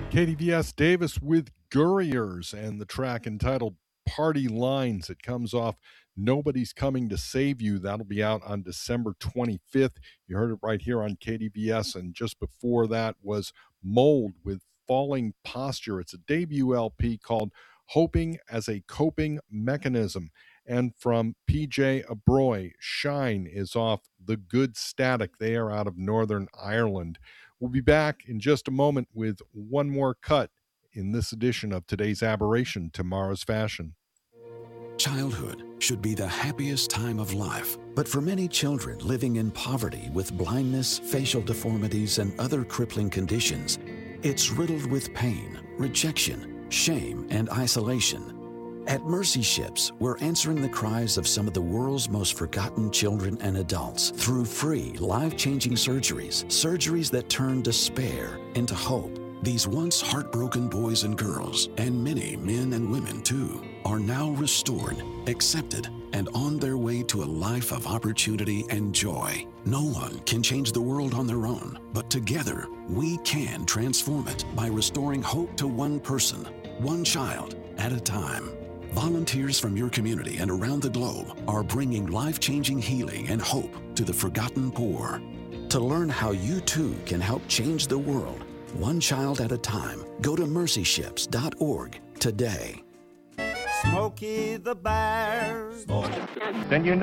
KDVS Davis with Gurriers and the track entitled Party Lines. It comes off Nobody's Coming to Save You. That'll be out on December 25th. You heard it right here on KDVS. And just before that was Mold with Falling Posture. It's a debut LP called Hoping as a Coping Mechanism. And from PJ Abroy, Shine is off The Good Static. They are out of Northern Ireland. We'll be back in just a moment with one more cut in this edition of Today's Aberration, Tomorrow's Fashion. Childhood should be the happiest time of life, but for many children living in poverty with blindness, facial deformities, and other crippling conditions, it's riddled with pain, rejection, shame, and isolation. At Mercy Ships, we're answering the cries of some of the world's most forgotten children and adults through free, life-changing surgeries that turn despair into hope. These once heartbroken boys and girls, and many men and women too, are now restored, accepted, and on their way to a life of opportunity and joy. No one can change the world on their own, but together we can transform it by restoring hope to one person, one child at a time. Volunteers from your community and around the globe are bringing life-changing healing and hope to the forgotten poor. To learn how you too can help change the world, one child at a time, go to mercyships.org today. Smokey the Bear. Then you know